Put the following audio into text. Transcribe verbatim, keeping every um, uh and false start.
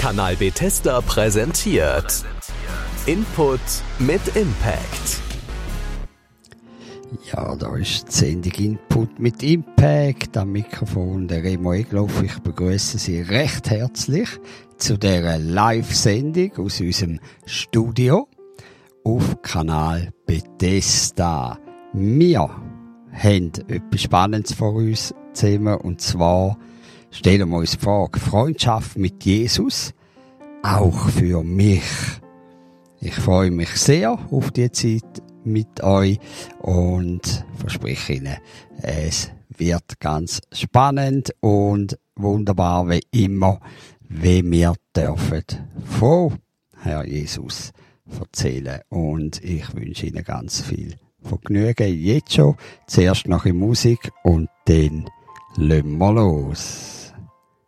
Kanal Bethesda präsentiert Input mit Impact. Ja, da ist die Sendung Input mit Impact am Mikrofon der Remo Egloff. Ich begrüße Sie recht herzlich zu dieser Live-Sendung aus unserem Studio auf Kanal Bethesda. Wir haben etwas Spannendes vor uns zusammen, und zwar stellen wir uns die Frage: Freundschaft mit Jesus, auch für mich. Ich freue mich sehr auf die Zeit mit euch und verspreche Ihnen, es wird ganz spannend und wunderbar wie immer, wie wir dürfen von Herr Jesus erzählen. Und ich wünsche Ihnen ganz viel Vergnügen jetzt schon. Zuerst noch in Musik und dann legen wir los.